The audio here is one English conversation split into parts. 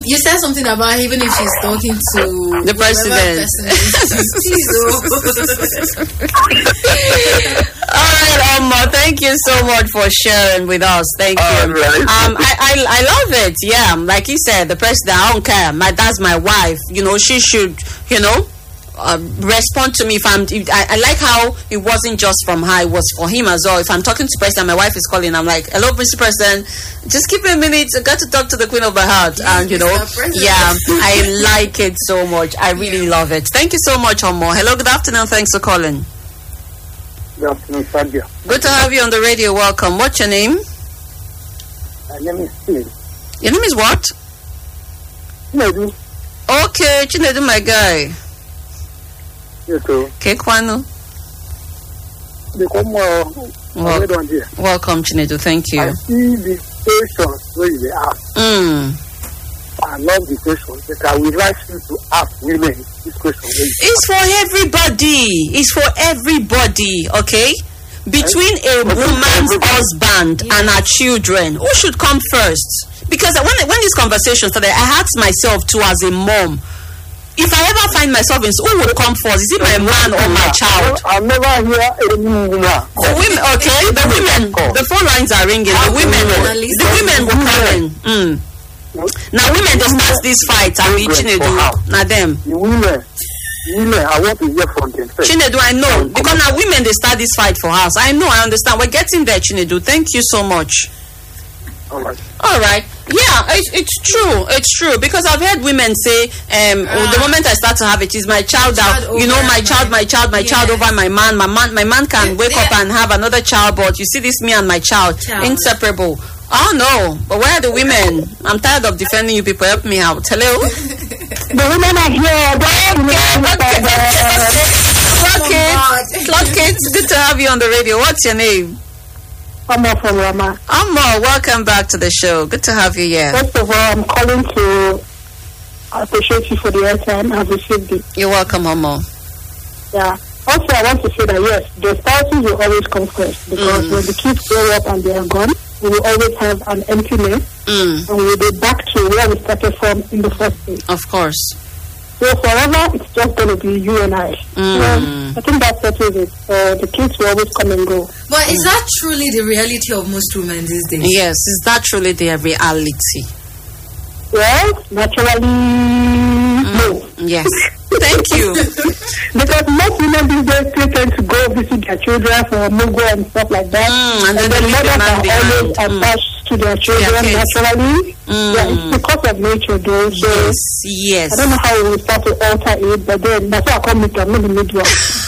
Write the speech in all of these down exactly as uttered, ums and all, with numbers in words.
You said something about even if she's talking to the president. All right, Omar, thank you so much for sharing with us. Thank you. All right. Um, I, I I love it. Yeah, like he said, the president. I don't care. My that's my wife. You know, she should. You know. Uh, respond to me if I'm. If, I, I like how it wasn't just from her; it was for him as well. If I'm talking to president, my wife is calling. I'm like, "Hello, Mister President. Just give me a minute. I got to talk to the Queen of my heart." Yeah, and you know, yeah, I like it so much. I really yeah. love it. Thank you so much, Omo. Hello, good afternoon. Thanks for calling. Good afternoon, Sadia. Good to have you on the radio. Welcome. What's your name? My name is Chinedu. Your name is what? Chinedu. Okay, Chinedu, my guy. Yes, sir. Kekwano. Well, welcome, Chinedu. Thank you. I see the questions where you ask. Mm. I love the question, but I would like you to ask women this question. It's for everybody. It's for everybody, okay? Between a woman's husband yeah. and her children, who should come first? Because when when this conversation started, I asked myself too as a mom, if I ever find myself in, who would come first? Is it my man or my child? I'll never hear any woman. The women, okay, the women, the phone lines are ringing. The women, the women will come in. Mm. Now women just start this fight and we Chinedu. Now them. The women, women, I want to hear from them. Chinedu, I know. Because now women, they start this fight for us. I know, I understand. We're getting there, Chinedu. Thank you so much. All right. All right. Yeah, it's, it's true. It's true. Because I've heard women say, um, uh, the moment I start to have it, is my child out. You know, my child, my child, my yeah. child over my man. My man, my man can wake up and have another child, but you see this, me and my child, child. inseparable. Oh no, but where are the women? I'm tired of defending you people. Help me out. Hello? The women are here. Clock it. Clock it. Good to have you on the radio. What's your name? Amma from Rama. Amma, welcome back to the show. Good to have you here. First of all, I'm calling to appreciate you for the airtime I've received it. You're welcome, Amma. Yeah. Also, I want to say that yes, the spouses will always come first because mm. when the kids grow up and they are gone, we will always have an empty nest mm. and we will be back to where we started from in the first place. Of course. So forever, it's just going to be you and I. Mm. So I think that settles it. So the kids will always come and go. But is that truly the reality of most women these days? Yes, is that truly their reality? Well, naturally, mm. no. Yes. Thank you. Because most women these days still tend to go visit their children for Mugo and stuff like that. Mm, and, and then the mothers are always mm. attached to their children yeah, naturally. Mm. Yeah, it's because of nature though. So yes, yes. I don't know how we will start to alter it, but then that's why I come with I'm not the medium.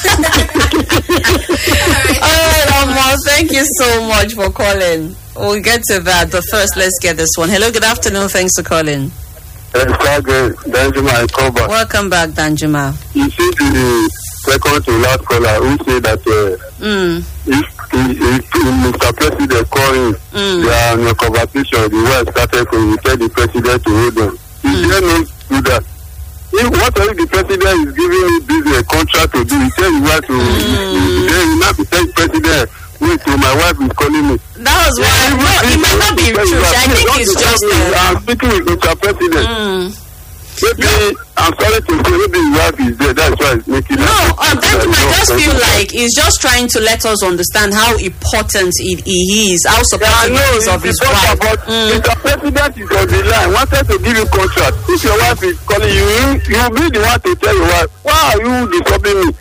All right, Omar, thank you so much for calling. We'll get to that, but first let's get this one. Hello, good afternoon, thanks for calling. Uh, Danjuma, welcome back, Danjuma. You see the second to last caller who said that uh, mm. if, if, if Mister President calling, mm. they are in a conversation, the way started from, you tell the president to hold them. Is mm. there no do that? If whatever the president is giving you this uh, contract to do, you tell the wife to, mm. then you not be telling the president, wait till my wife is calling me. That was why. Yeah, no, it might not be true. I think it's just. Uh, I'm speaking with Mister President. Mm. Maybe, no. I'm sorry to say, maybe his wife is there. That's why it's making. No, uh, Benjamin, I just feel like he's just trying to let us understand how important it, he is, how supportive yeah, he is of his wife. But mm. Mister President is on the line. Wanted to give you contract. If your wife is calling you, you will be the one to tell your wife, why are you disturbing me?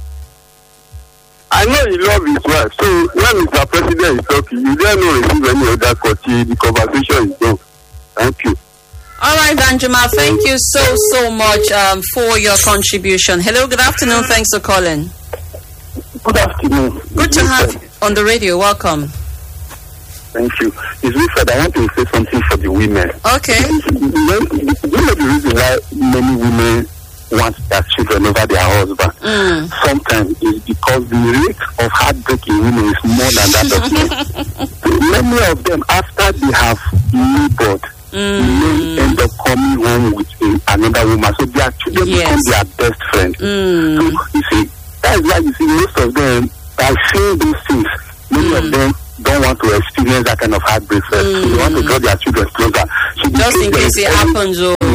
I know he loves his wife, so when Mister President is talking, you don't know receive any other call. The conversation is done. Thank you. All right, Danjuma, thank you so, so much um, for your contribution. Hello, good afternoon. Thanks for calling. Good afternoon. Good to have you on the radio. Welcome. Thank you. It's Wilfred. I want to say something for the women. Okay. You know the reason why many women want their children over their husband. Mm. Sometimes it's because the rate of heartbreaking women is more than that of men. Many of them, after they have labored, mm. men end up coming home with a, another woman. So their children yes. become their best friend. Mm. So you see, that's why you see most of them, by seeing those things, many mm. of them don't want to experience that kind of heartbreak first. Mm. So they want to draw their children closer. So just in case it happens, oh.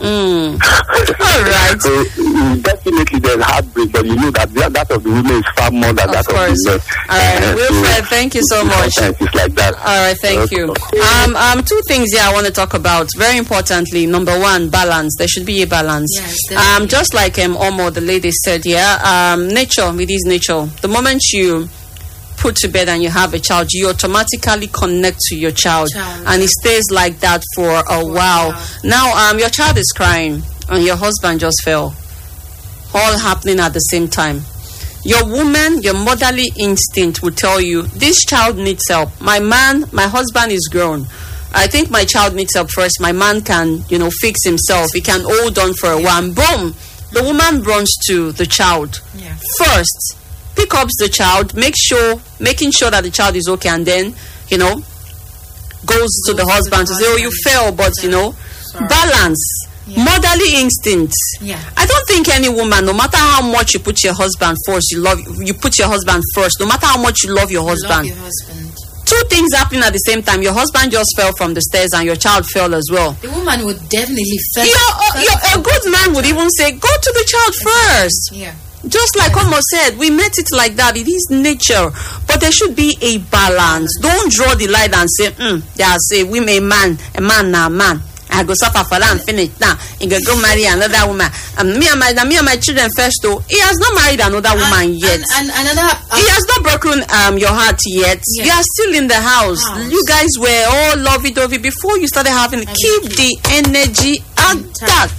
Mm. All right. So definitely there's heartbreak, but you know that the, that of the women is far more than Of that course. of the men. All right, Uh, Wilfred, so thank you so much. sometimes it's like that. All right, thank you. Um, um, two things here I want to talk about. Very importantly, number one, balance. There should be a balance. Yes, um, definitely. just like um, Omo, the lady said, yeah, um, nature, it is nature. The moment you put to bed and you have a child, you automatically connect to your child, Child. and it stays like that for a while. while. Now, um, your child is crying, and your husband just fell. All happening at the same time. Your woman, your motherly instinct will tell you, this child needs help. My man, my husband is grown. I think my child needs help first. My man can, you know, fix himself. He can hold on for a while. And boom, the woman runs to the child. Yeah. First, pick up the child, make sure, making sure that the child is okay, and then, you know, goes to the husband to say, oh, you fell, but, you know, Sorry. balance. Yeah. Motherly instinct. Yeah. I don't think any woman, no matter how much you put your husband first, you love you put your husband first. No matter how much you love your Love husband, your husband. two things happening at the same time. Your husband just fell from the stairs, and your child fell as well. The woman would definitely first. You're, uh, you're, a good man would even say, "Go to the child first." Yeah. Just like Omo said, we met it like that. It is nature, but there should be a balance. Don't draw the line and say, mm, "There's a woman, a man, a man, now man. I go suffer for that and finish now. He go go marry another woman. Um, me and my me and my children first though. He has not married another woman And, yet. and, and another. Uh, He has not broken um your heart yet. Yeah. You are still in the house. House. You guys were all lovey-dovey before you started having. Keep the energy at Intact. that.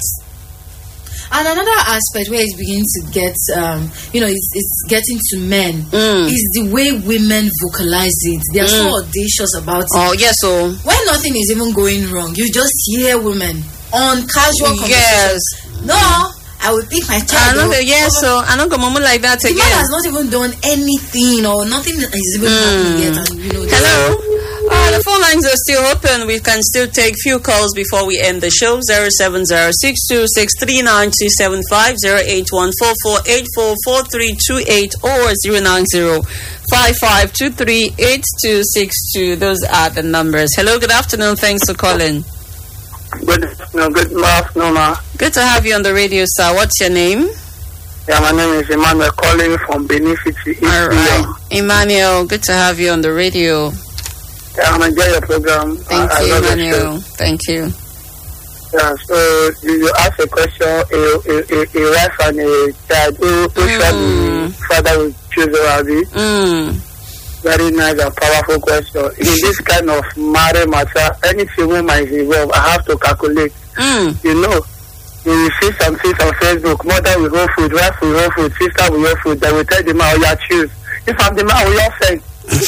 And another aspect where it's beginning to get, um, you know, it's, it's getting to men Mm. is the way women vocalize it. They are so audacious about it. Oh yes, so When nothing is even going wrong, you just hear women on casual yes. conversation. No, I will pick my I child. know up. that, yes, so I don't go mama like that The man again. has not even done anything, or nothing is even happening yet. And, you know, Hello. Uh, the phone lines are still open. We can still take few calls before we end the show. Zero seven zero six two six three nine two seven five zero eight one four four eight four four three two eight or zero nine zero five five two three eight two six two. Those are the numbers. Hello. Good afternoon. Thanks for calling. Good afternoon, good afternoon, ma. Good to have you on the radio, sir. What's your name? Yeah, my name is Emmanuel calling from Benin City. East All right, Lyon. Emmanuel. Good to have you on the radio. Yeah, I'm enjoying your program. Thank I, you, I love your Emmanuel. show. Thank you. Yeah, so you, you ask a question, a, a, a, a wife and a child, who, who shall the father will choose Rabi? Mm. Very nice and powerful question. In this kind of marriage matter, anything woman is involved, I have to calculate. Mm. You know, you will see some things on Facebook, mother will hold food, wife will hold food, sister will hold food, they will tell the man, oh, yeah, choose. If I'm the man, we all say,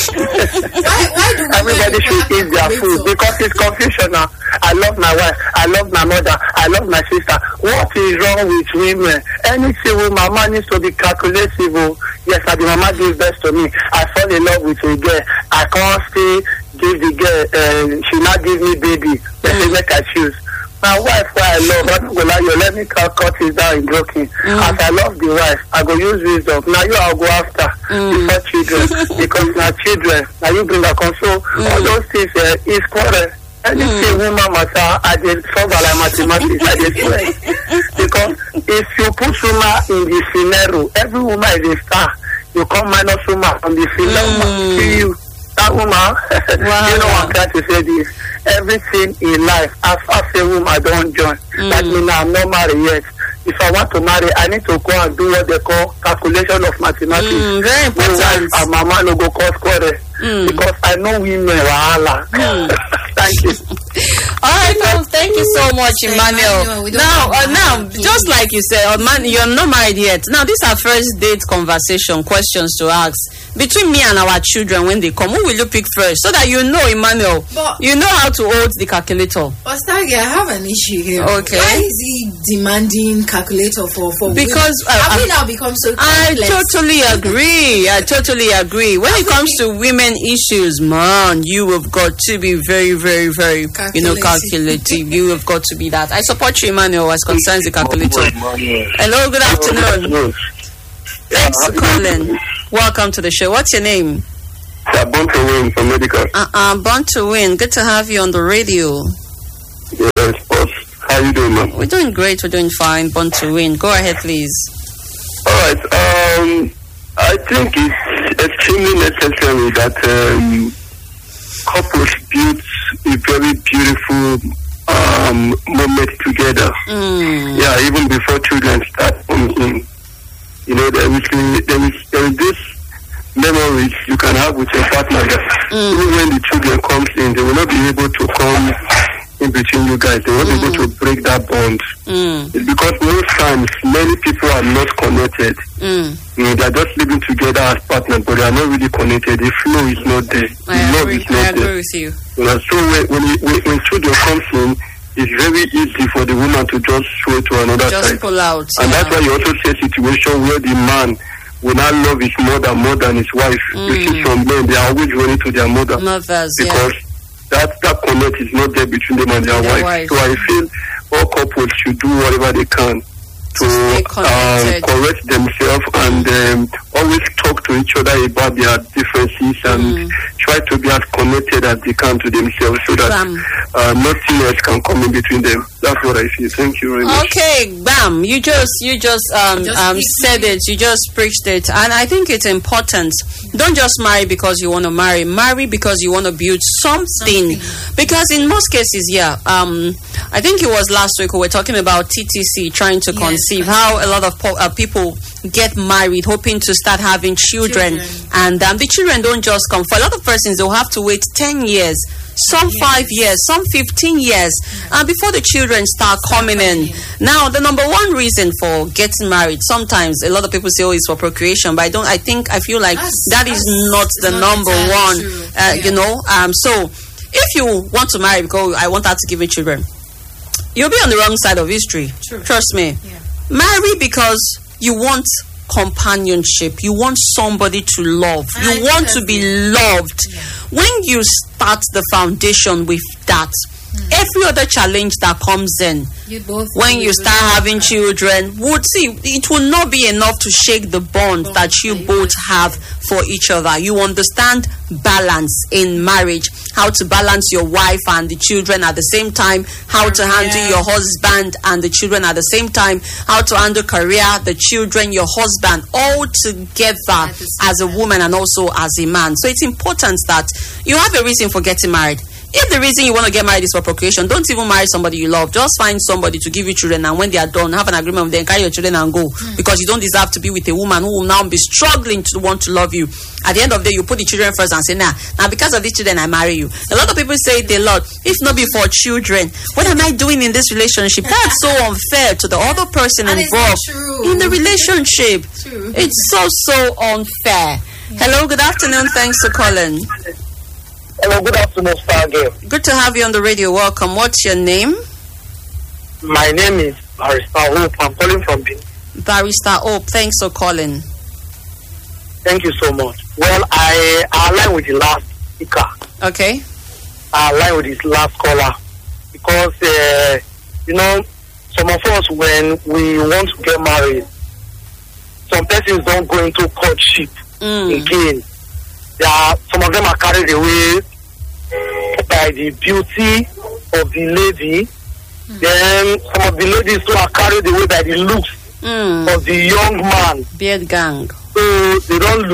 why, why do women everybody should require eat their food calculator? because it's confusion now. I love my wife, I love my mother, I love my sister. What is wrong with women? Anything with mama needs to be calculative. Oh. Yes, I the mama gives best to me. I fall in love with a girl. I can't still give the girl, uh, she not give me baby. Let me make I choose. My wife, who I love, I'm not gonna lie you, let me cut, cut it down in broken. Mm. As I love the wife, I go use wisdom. Now you I'll go after Mm. before children. Because now children, now you bring a console. All those things uh, is quarrel. Anything woman matter, I did solve like mathematics, I did swear. Because if you put woman in the scenario, every woman is a star. You come minus woman on the scenario, Mm. see you. That woman, Wow. you know what I'm trying to say this. Everything in life, as far as a woman I don't join, that means I'm not married yet. If I want to marry, I need to go and do what they call calculation of mathematics. Mm, very My wife important. and my man no go cause quarrel. Mm. Because I know women wahala. Thank you. All right, well, thank you so much, Say, Emmanuel. Emmanuel, we don't Now, have uh, now, time, just please. like you said, uh, man, you're not married yet. Now, these are first date conversation questions to ask between me and our children when they come. Who will you pick first, so that you know, Emmanuel, But- you know how to hold the calculator? But Stargate, I have an issue here. Okay. Why is he demanding calculator for for Because, women? uh, have we I- now become so I complex? totally agree. I totally agree. When it comes to women issues, man, you have got to be very, very, very, you know, Calculative. calculative. You have got to be that. I support you, Emmanuel, as concerns the calculator. Hello, good afternoon. Thanks for calling. Welcome to the show. What's your name? I'm born to win for medical. Uh, uh, Born to Win. Good to have you on the radio. Yes, boss. How are you doing, ma'am? We're doing great. We're doing fine. Born to win. Go ahead, please. All right. Um, I think it's extremely necessary that um, couples build a very beautiful um, moment together. Mm. Yeah, even before children start coming. You know, there is there is there is this memories you can have with your partner that mm. even when the children comes in, they will not be able to come in between you guys. They won't mm. be able to break that bond. Mm. It's because most times many people are not connected. Mm. You know, they are just living together as partners, but they are not really connected. The flow is not there. The I love agree, is not I agree there. with you. You know, so when when, when when children comes in, it's very easy for the woman to just sway to another Just side. pull out. And yeah. that's why you also see a situation where the man will not love his mother more than his wife. Mm. You see some men, they are always running to their mother. Mothers, because yeah. that, that connect is not there between them and their, Their wife. wife. So I feel all couples should do whatever they can to stay um, connected. correct themselves and um, always talk to each other about their differences and Mm. try to be as connected as they can to themselves so that Bam. uh, nothing else can come in between them. That's what I feel. Thank you very much. Okay, bam! You just you just um Just um keep said moving. it. You just preached it, and I think it's important. Don't just marry because you want to marry. Marry because you want to build something. Something. Because in most cases, yeah. Um, I think it was last week we were talking about T T C trying to Yes, conceive. that's How a lot of po- uh, people get married hoping to start having children, Children. and um, the children don't just come. For a lot of persons, they'll have to wait ten years. Some Yes. five years, some fifteen years, and before the children start coming in. coming Now, the number one reason for getting married, sometimes a lot of people say, "Oh, it's for procreation," but I don't. I think I feel like That's- that is that's- not it's the not number entirely one. true. Uh, Yeah. You know, um. So, if you want to marry because I want her to give me children, you'll be on the wrong side of history. True. Trust me. Yeah. Marry because you want companionship. You want somebody to love. I You think want that's to be it. loved. Yeah. When you start the foundation with that, every other challenge that comes in, You both when you start having that. children, would see it will not be enough to shake the bond Bond that you that you both have. have for each other. You understand balance in marriage, how to balance your wife and the children at the same time, how to handle Career. your husband and the children at the same time, how to handle career, the children, your husband, all together At the same as a woman and also as a man. So it's important that you have a reason for getting married. If the reason you want to get married is for procreation, don't even marry somebody you love. Just find somebody to give you children, and when they are done, have an agreement with them, carry your children and go. Mm. Because you don't deserve to be with a woman who will now be struggling to want to love you. At the end of the day, you put the children first and say, nah, now because of these children, I marry you. A lot of people say they love, if not be for children, what am I doing in this relationship? That's so unfair to the other person And it's not involved true. in the relationship. True. It's so, so unfair. Hello, good afternoon. Thanks for calling. Hello, good afternoon, Stargate. Good to have you on the radio. Welcome. What's your name? My name is Barrister Hope. I'm calling from Benin. Barrister Hope. Thanks for calling. Thank you so much. Well, I, I align with the last speaker. Okay. I align with his last caller. Because, uh, you know, some of us, when we want to get married, some persons don't go into courtship Mm. again. They are, some of them are carried away by the beauty of the lady. Mm. Then some of the ladies too are carried away by the looks Mm. of the young man. Beard gang. So they don't